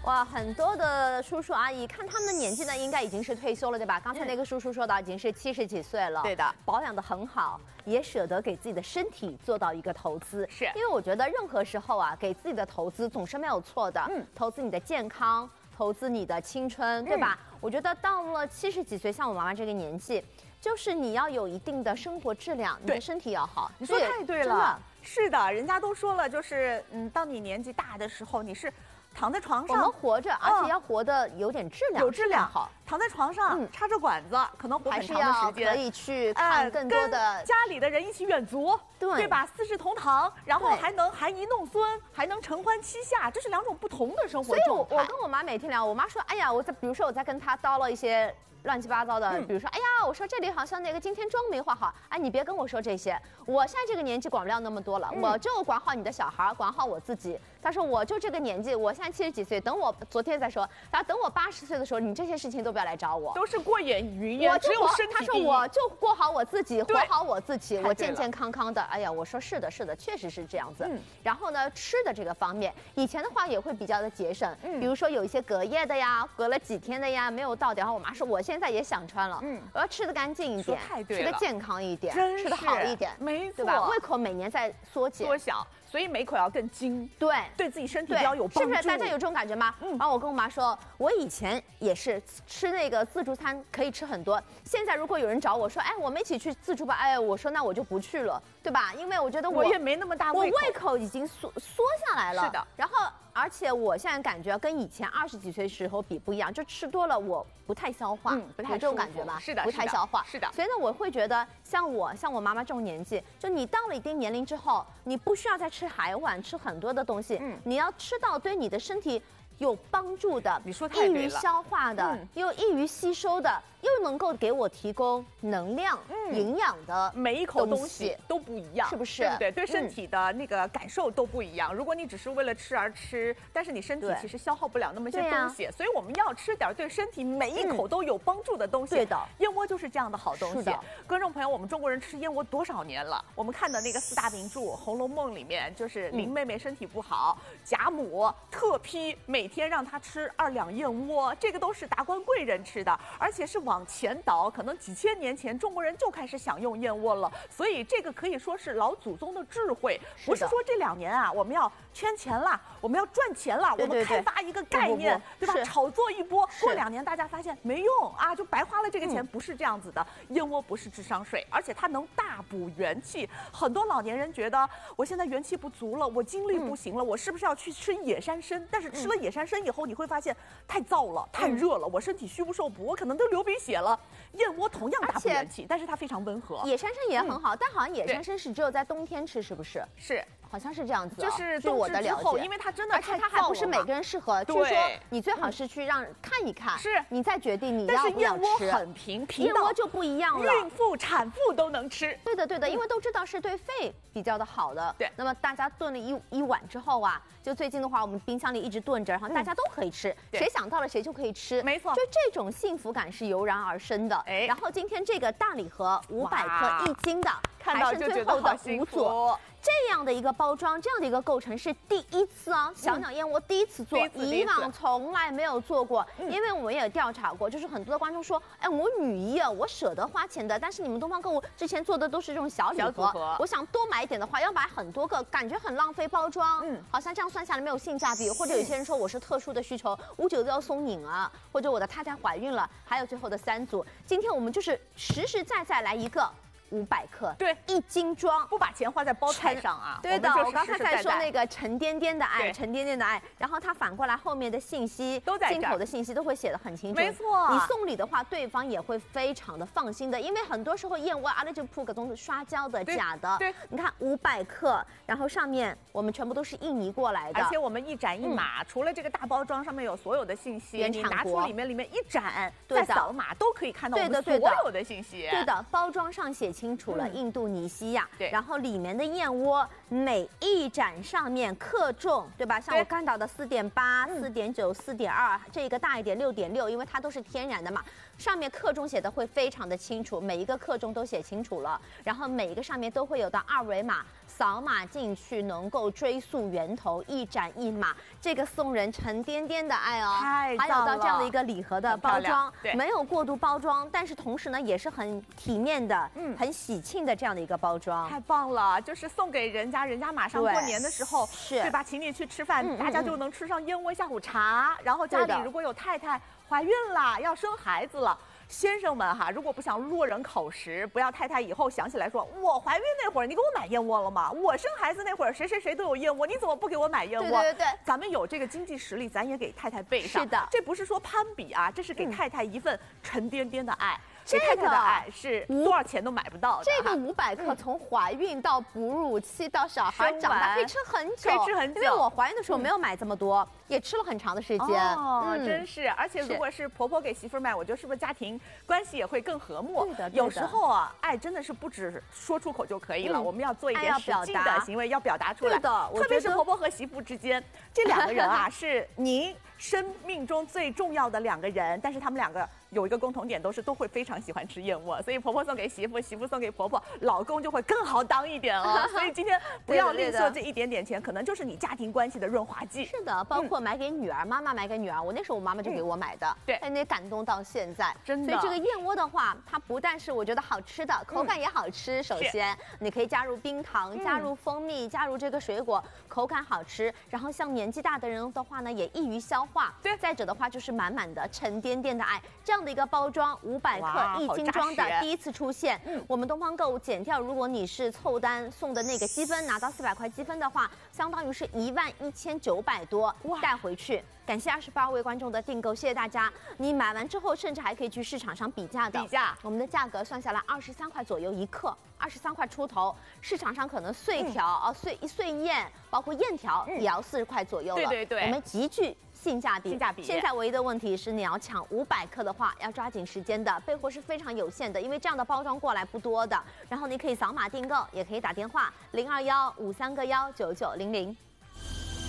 哇，很多的叔叔阿姨，看他们的年纪呢，应该已经是退休了，对吧？刚才那个叔叔说到，已经是70几岁了， 对的， 保养得很好，也舍得给自己的身体做到一个投资。 是因为我觉得任何时候啊，给自己的投资总是没有错的。投资你的健康，投资你的青春，对吧？我觉得到了70几岁，像我妈妈这个年纪，就是你要有一定的生活质量，你的身体要好。 你说太对了，是的，人家都说了，就是当你年纪大的时候，你是躺在床上， 我们活着，而且要活得有点质量， 有质量好。 躺在床上插着管子，可能活很长的时间， 可以去看更多的跟家里的人一起远足，对吧？四世同堂，然后还能含饴弄孙，还能承欢膝下，这是2种不同的生活状态。 所以我跟我妈每天聊，我妈说，哎呀，比如说我在跟她叨唠一些乱七八糟的，比如说，哎呀，我说这里好像那个今天妆没化好，哎，你别跟我说这些，我现在这个年纪管不了那么多了，我就管好你的小孩，管好我自己。她说我就这个年纪，我现在70几岁，等我昨天在说，她等我80岁的时候，你这些事情都不要来找我， 都是过眼云烟，只有身体。 她说我就过好我自己，活好我自己，我健健康康的。哎呀，我说是的，是的，确实是这样子。然后呢，吃的这个方面，以前的话也会比较的节省，比如说有一些隔夜的呀，隔了几天的呀，没有到点。然后我妈说，我现在也想穿了，我要吃的干净一点，吃的健康一点，吃的好一点， 没错， 对吧？胃口每年在缩小。所以每口要更精，对自己身体比较有帮助， 是不是？大家有这种感觉吗？然后我跟我妈说，我以前也是吃那个自助餐可以吃很多，现在如果有人找我说，哎，我们一起去自助吧，哎，我说那我就不去了，对吧？因为我觉得我也没那么大胃口， 我胃口已经缩下来了。 是的， 然后而且我现在感觉跟以前20几岁时候比不一样，就吃多了我不太消化， 不太有这种感觉吧？ 是的， 不太消化。 是的。 所以呢，我会觉得像我妈妈这种年纪，就你到了一定年龄之后，你不需要再吃海碗，吃很多的东西，你要吃到对你的身体有帮助的， 你说太对了， 易于消化的，又易于吸收的，又能够给我提供能量、营养的， 每一口东西都不一样， 是不是？ 对不对？对身体的那个感受都不一样。如果你只是为了吃而吃，但是你身体其实消耗不了那么些东西，所以我们要吃点对身体每一口都有帮助的东西。 对的， 燕窝就是这样的好东西。 是的， 观众朋友，我们中国人吃燕窝多少年了？我们看的那个4大名著《红楼梦》里面，就是林妹妹身体不好，贾母特批每天让她吃2两燕窝，这个都是达官贵人吃的，而且是往前倒，可能几千年前中国人就开始享用燕窝了，所以这个可以说是老祖宗的智慧，不是说这2年啊我们要圈钱了，我们要赚钱了，我们开发一个概念，对吧？炒作一波，过2年大家发现没用啊，就白花了这个钱，不是这样子的。燕窝不是智商税，而且它能大补元气。很多老年人觉得我现在元气不足了，我精力不行了，我是不是要去吃野山参？但是吃了野山参以后，你会发现太燥了，太热了，我身体虚不受补，我可能都流鼻血了。燕窝同样大补元气，但是它非常温和。 野山参也很好，但好像野山参是只有在冬天吃，是不是？ 是。 好像是这样子， 就是我的了解， 因为它真的太燥了， 它还不是每个人适合。据说你最好是去看一看， 是你再决定你要不要吃。 但是燕窝很平， 燕窝就不一样了， 孕妇、产妇都能吃。 对的，对的，因为都知道是对肺比较的好的。 对， 那么大家炖了一碗之后啊，就最近的话，我们冰箱里一直炖着，然后大家都可以吃，谁想到了谁就可以吃， 没错， 就这种幸福感是油然而生的。哎，然后今天这个大礼盒500克1斤的， 看到就觉得好幸福。 这样的一个包装，这样的一个构成是第1次啊，小鸟燕窝第1次做，以往从来没有做过。因为我们也有调查过，就是很多的观众说，哎，我女一啊，我舍得花钱的，但是你们东方购物之前做的都是这种小礼盒，我想多买一点的话，要买很多个，感觉很浪费包装，好像这样算下来没有性价比。或者有些人说我是特殊的需求，59都要松拧啊，或者我的太太怀孕了，还有最后的3组。今天我们就是实实在在来一个。500克， 对 ，1斤装， 不把钱花在包菜上啊。 对的，我刚才在说那个沉甸甸的爱，沉甸甸的爱，然后它反过来后面的信息都在进口的信息都会写得很清楚。 没错， 你送礼的话，对方也会非常的放心的，因为很多时候燕窝啊，那就铺个东西刷胶的、假的。 对， 你看500克，然后上面我们全部都是印尼过来的， 而且我们一展一码，除了这个大包装上面有所有的信息，你拿出里面一展，再扫码都可以看到我们所有的信息。 对的，包装上写清楚了，印度尼西亚， 对， 然后里面的燕窝每一盏上面克重，对吧？像我看到的4.8、4.9、4.2，这个大一点6.6，因为它都是天然的嘛，上面克重写的会非常的清楚，每一个克重都写清楚了，然后每一个上面都会有的2维码， 扫码进去能够追溯源头，一展一码，这个送人沉甸甸的爱哦。 太还有到这样的一个礼盒的包装， 没有过度包装，但是同时呢也是很体面的，很喜庆的这样的一个包装， 太棒了！就是送给人家，人家马上过年的时候，对吧？请你去吃饭，大家就能吃上燕窝下午茶。然后家里如果有太太怀孕了，要生孩子了。先生们哈，如果不想落人口实，不要太太以后想起来说，我怀孕那会儿你给我买燕窝了吗？我生孩子那会儿谁谁谁都有燕窝，你怎么不给我买燕窝？ 对，咱们有这个经济实力，咱也给太太备上。 是的， 这不是说攀比啊，这是给太太一份沉甸甸的爱。这太太的爱是多少钱都买不到的。 这个500克从怀孕到哺乳期到小孩长大可以吃很久， 可以吃很久。 因为我怀孕的时候没有买这么多，也吃了很长的时间。 哦，真是。而且如果是婆婆给媳妇买，我觉得是不是家庭关系也会更和睦？ 对的。 有时候啊，爱真的是不止说出口就可以了，我们要做一点实际的行为，要表达出来。 对的， 特别是婆婆和媳妇之间，这2个人啊，是您生命中最重要的2个人，但是他们2个有一个共同点，都会非常喜欢吃燕窝，所以婆婆送给媳妇，媳妇送给婆婆，老公就会更好当一点了。所以今天不要吝啬这一点点钱，可能就是你家庭关系的润滑剂。 是的，包括买给女儿，妈妈买给女儿，我那时候我妈妈就给我买的， 对， 那感动到现在， 真的。 所以这个燕窝的话，它不但是我觉得好吃的，口感也好吃。首先，你可以加入冰糖，加入蜂蜜，加入这个水果，口感好吃。然后像年纪大的人的话呢，也易于消化。 对， 再者的话就是满满的沉甸甸的爱，这样的一个包装，500克1斤装的第一次出现。我们东方购物减掉，如果你是凑单送的那个积分，拿到400块积分的话，相当于是11900多带回去。感谢28位观众的订购，谢谢大家。你买完之后，甚至还可以去市场上比价的。 比价， 我们的价格算下来23块左右1克，23块出头。市场上可能碎条碎燕，包括燕条也要40块左右了。 对， 我们极具性价比。 现在唯一的问题是，你要抢500克的话，要抓紧时间的，备货是非常有限的，因为这样的包装过来不多的。然后你可以扫码订购，也可以打电话0215319900。